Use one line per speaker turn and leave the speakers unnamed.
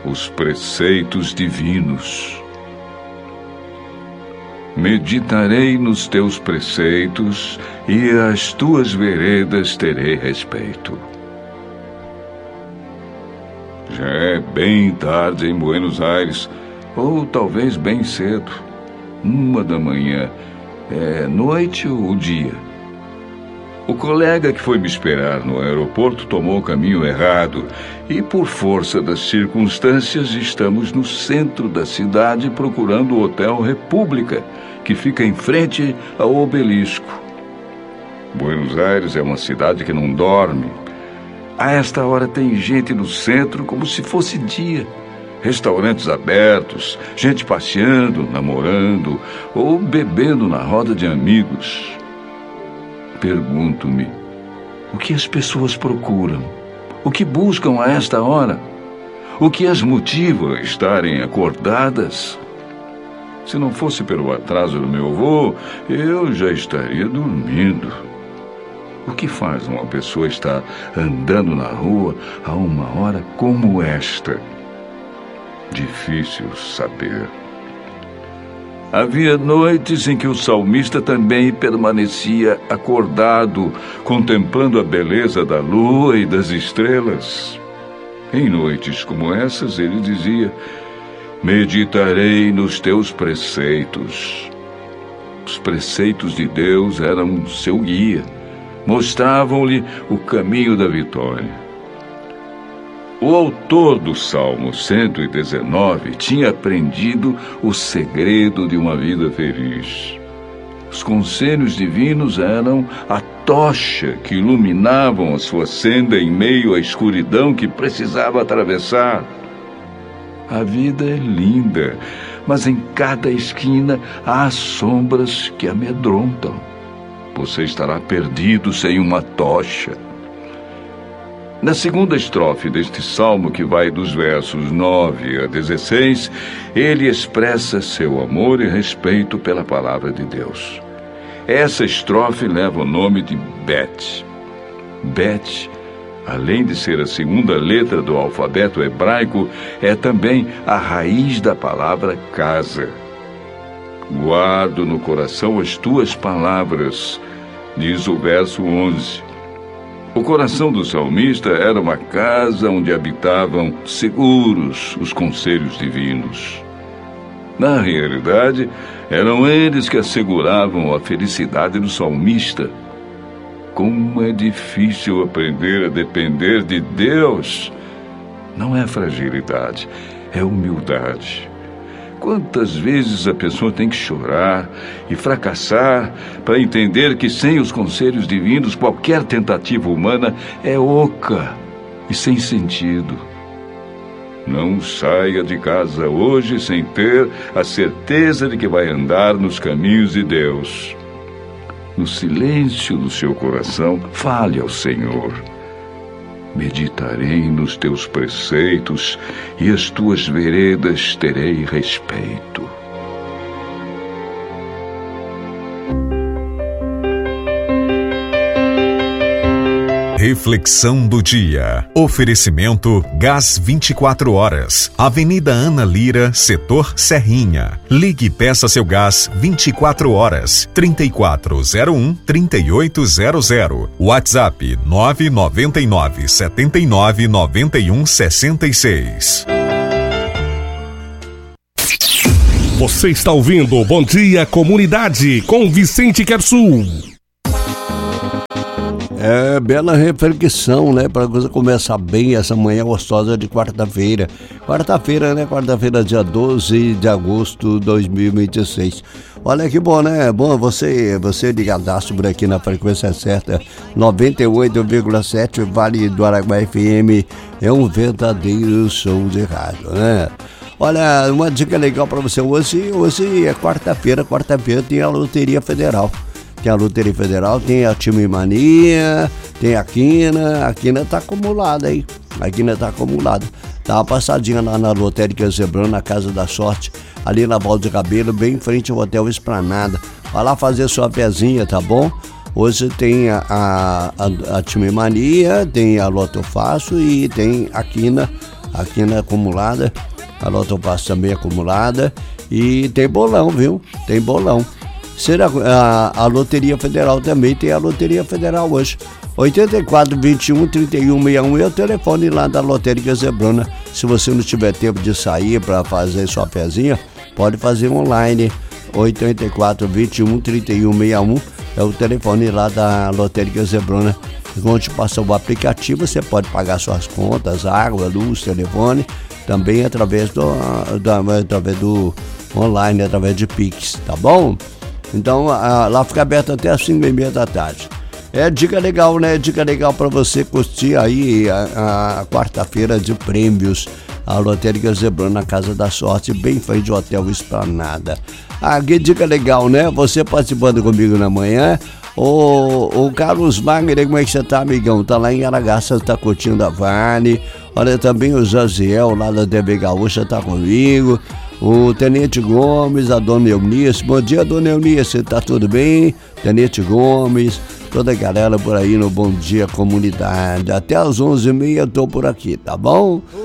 os preceitos divinos. Meditarei nos teus preceitos e às tuas veredas terei respeito. Já é bem tarde em Buenos Aires, ou talvez bem cedo, 1h. É noite ou dia? O colega que foi me esperar no aeroporto tomou o caminho errado e, por força das circunstâncias, estamos no centro da cidade procurando o Hotel República, que fica em frente ao Obelisco. Buenos Aires é uma cidade que não dorme. A esta hora tem gente no centro como se fosse dia. Restaurantes abertos, gente passeando, namorando ou bebendo na roda de amigos. Pergunto-me, o que as pessoas procuram? O que buscam a esta hora? O que as motiva a estarem acordadas? Se não fosse pelo atraso do meu voo, eu já estaria dormindo. O que faz uma pessoa estar andando na rua a uma hora como esta? Difícil saber. Havia noites em que o salmista também permanecia acordado, contemplando a beleza da lua e das estrelas. Em noites como essas, ele dizia: meditarei nos teus preceitos. Os preceitos de Deus eram seu guia, mostravam-lhe o caminho da vitória. O autor do Salmo 119 tinha aprendido o segredo de uma vida feliz. Os conselhos divinos eram a tocha que iluminavam a sua senda em meio à escuridão que precisava atravessar. A vida é linda, mas em cada esquina há sombras que amedrontam. Você estará perdido sem uma tocha. Na segunda estrofe deste salmo, que vai dos versos 9 a 16, ele expressa seu amor e respeito pela palavra de Deus. Essa estrofe leva o nome de Bet. Bet, além de ser a segunda letra do alfabeto hebraico, é também a raiz da palavra casa. Guardo no coração as tuas palavras, diz o verso 11. O coração do salmista era uma casa onde habitavam seguros os conselhos divinos. Na realidade, eram eles que asseguravam a felicidade do salmista. Como é difícil aprender a depender de Deus! Não é fragilidade, é humildade. Quantas vezes a pessoa tem que chorar e fracassar para entender que sem os conselhos divinos qualquer tentativa humana é oca e sem sentido. Não saia de casa hoje sem ter a certeza de que vai andar nos caminhos de Deus. No silêncio do seu coração, fale ao Senhor. Meditarei nos teus preceitos e as tuas veredas terei respeito.
Reflexão do dia. Oferecimento Gás 24 horas. Avenida Ana Lira, setor Serrinha. Ligue e peça seu gás 24 horas. 3401-3800. WhatsApp 999-799166.
Você está ouvindo Bom Dia Comunidade com Vicente Quersul.
É, bela reflexão, né? Para a coisa começar bem essa manhã gostosa de quarta-feira. Quarta-feira, né? Quarta-feira, dia 12 de agosto de 2026. Olha que bom, né? Bom, você ligadaço por aqui na frequência certa, 98,7, Vale do Araguaia FM. É um verdadeiro show de rádio, né? Olha, uma dica legal para você. Hoje é quarta-feira tem a Loteria Federal. Tem a Loteria Federal, tem a Time Mania, tem a Quina. A Quina tá acumulada aí. A Quina tá acumulada. Dá uma passadinha lá na Lotérica Zebrão, na Casa da Sorte, ali na Valde Cabelo, bem em frente ao Hotel Esplanada. Vai lá fazer sua pezinha, tá bom? Hoje tem a Time Mania, tem a Loto Fácil e tem a Quina aqui na acumulada, a Lotopass também é acumulada, e tem bolão, viu? Tem bolão. A Loteria Federal também tem a Loteria Federal hoje. 84 21 31 61 é o telefone lá da Lotérica Zebrona. Se você não tiver tempo de sair para fazer sua pezinha, pode fazer online. 84 21 31 61 é o telefone lá da Lotérica Zebrona. Vão te passar o aplicativo, você pode pagar suas contas, água, luz, telefone, também através do online, através de Pix, tá bom? Então lá fica aberto até as 5h30 da tarde. É dica legal, né? Dica legal para você curtir aí a quarta-feira de prêmios. A Lotérica Zebrona na Casa da Sorte, bem frente ao Hotel Esplanada. Que dica legal, né? Você participando comigo na manhã. O Carlos Wagner, como é que você tá, amigão? Tá lá em Aragaça, tá curtindo a Vale. Olha, também o Jaziel, lá da TV Gaúcha, tá comigo. O Tenente Gomes, a Dona Eunice. Bom dia, Dona Eunice, tá tudo bem? Tenente Gomes, toda a galera por aí no Bom Dia Comunidade. Até às 11h30 eu tô por aqui, tá bom?